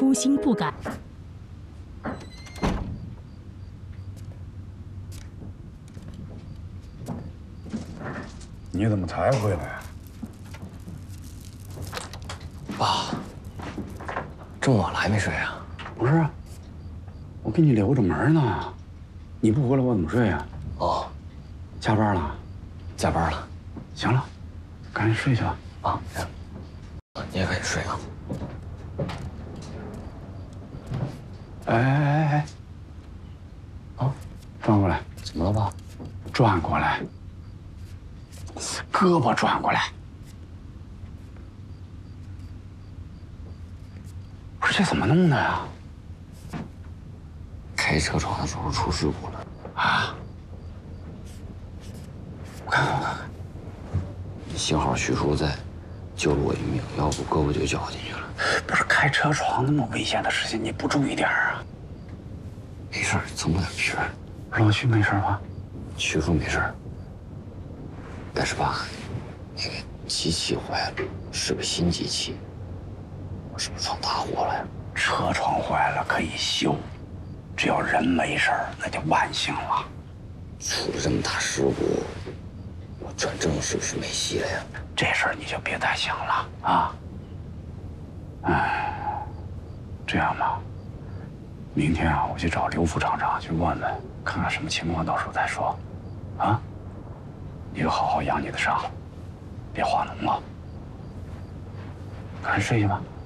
初心不改。 你怎么才回来呀？ 爸，这么晚了还没睡啊？ 不是啊，我给你留着门呢，你不回来我怎么睡呀？ 哦， 加班了？ 加班了。 行了，赶紧睡去吧。 啊，行，你也赶紧睡啊。 哎， 啊， 转过来。 怎么了，爸？ 转过来，胳膊转过来。不是这怎么弄的呀？ 开车窗的时候出事故了。 啊！我看看，我看看。 幸好徐叔在，救了我一命，要不胳膊就绞进去了。 不是开车窗那么危险的事情，你不注意点啊？ 没事，蹭不点皮儿。 老徐没事吧？ 徐叔没事，但是爸，那个机器坏了，是个新机器，我是不是闯大祸了呀？ 车窗坏了可以修，只要人没事儿，那就万幸了。 出了这么大事故，我转正是不是没戏了呀？ 这事儿你就别再想了啊！哎，这样吧，明天啊，我去找刘副厂长去问问，看看什么情况，到时候再说。啊，你就好好养你的伤，别化脓了。赶紧睡去吧。